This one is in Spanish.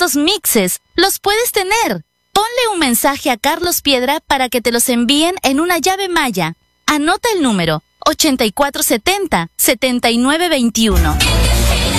estos mixes los puedes tener. Ponle un mensaje a Carlos Piedra para que te los envíen en una llave Maya. Anota el número 8470-7921.